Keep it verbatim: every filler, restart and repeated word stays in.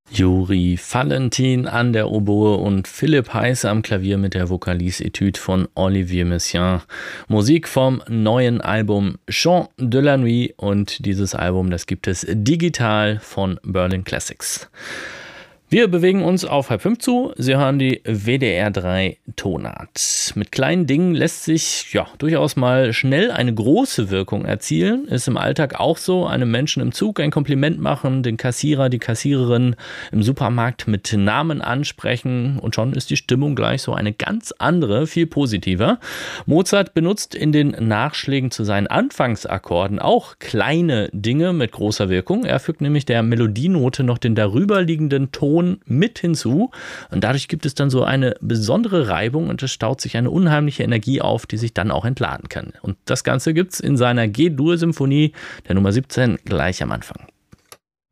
Juri Valentin an der Oboe und Philipp Heiß am Klavier mit der Vokalise-Etude von Olivier Messiaen. Musik vom neuen Album Chant de la Nuit, und dieses Album, das gibt es digital von Berlin Classics. Wir bewegen uns auf halb fünf zu. Sie hören die W D R drei Tonart. Mit kleinen Dingen lässt sich ja durchaus mal schnell eine große Wirkung erzielen. Ist im Alltag auch so. Einem Menschen im Zug ein Kompliment machen, den Kassierer, die Kassiererin im Supermarkt mit Namen ansprechen, und schon ist die Stimmung gleich so eine ganz andere, viel positiver. Mozart benutzt in den Nachschlägen zu seinen Anfangsakkorden auch kleine Dinge mit großer Wirkung. Er fügt nämlich der Melodienote noch den darüberliegenden Ton mit hinzu, und dadurch gibt es dann so eine besondere Reibung und es staut sich eine unheimliche Energie auf, die sich dann auch entladen kann. Und das Ganze gibt es in seiner G-Dur-Symphonie der Nummer siebzehn gleich am Anfang.